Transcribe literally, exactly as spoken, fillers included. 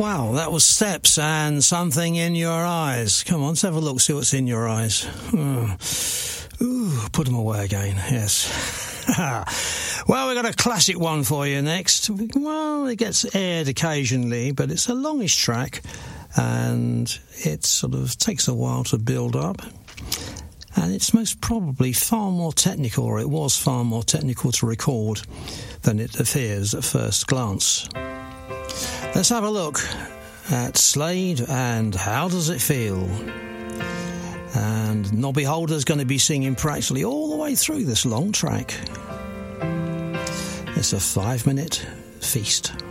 Wow, that was Steps and Something in Your Eyes. Come on, let's have a look, see what's in your eyes. Oh. Ooh, put them away again, yes. Well, we've got a classic one for you next. Well, it gets aired occasionally, but it's a longish track, and it sort of takes a while to build up. And it's most probably far more technical, or it was far more technical to record than it appears at first glance. Let's have a look at Slade and How Does It Feel? And Nobby Holder's going to be singing practically all the way through this long track. It's a five-minute feast.